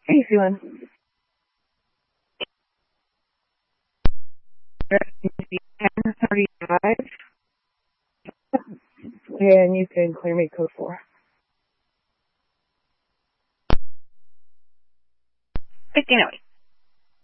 How you feeling? 10:35. And you can clear me code 4. Christina.